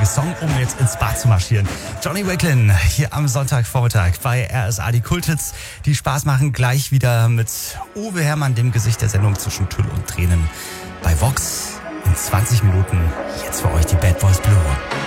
Song, um jetzt ins Bad zu marschieren. Johnny Wakelin hier am Sonntagvormittag bei RSA, die Kulthits, die Spaß machen. Gleich wieder mit Uwe Herrmann, dem Gesicht der Sendung zwischen Tüll und Tränen. Bei Vox in 20 Minuten. Jetzt für euch die Bad Boys Blue.